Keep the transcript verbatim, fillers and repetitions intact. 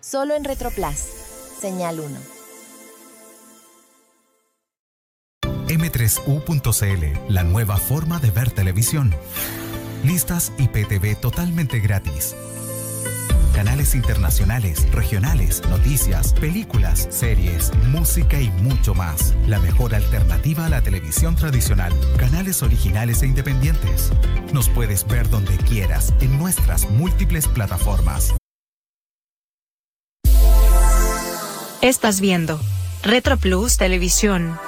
Solo en Retroplas. Señal uno. eme tres u punto ce ele, la nueva forma de ver televisión. Listas I P T V totalmente gratis. Canales internacionales, regionales, noticias, películas, series, música y mucho más. La mejor alternativa a la televisión tradicional. Canales originales e independientes. Nos puedes ver donde quieras en nuestras múltiples plataformas. Estás viendo Retro Plus Televisión.